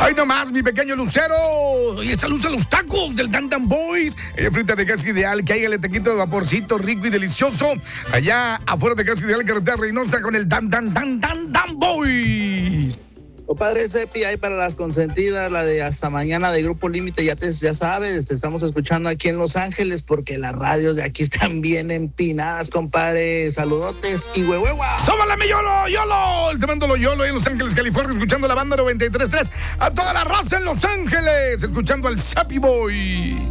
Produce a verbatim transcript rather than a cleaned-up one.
Ay, nomás, mi pequeño lucero. Y esa luz a los tacos del Dan Dan Boys. Allá frente de Casa Ideal, que hay el tequito de vaporcito rico y delicioso. Allá afuera de Casa Ideal, carretera Reynosa, con el Dan Dan Dan Dan Dan Boys. Compadre Cepi, ahí para las consentidas, la de hasta mañana de Grupo Límite, ya te, ya sabes, te estamos escuchando aquí en Los Ángeles porque las radios de aquí están bien empinadas, compadre. Saludotes y huehueva. ¡Sóbala, Yolo! ¡Yolo! Te mando lo Yolo en Los Ángeles, California, escuchando la banda noventa y tres punto tres. A toda la raza en Los Ángeles, escuchando al Zappy Boy.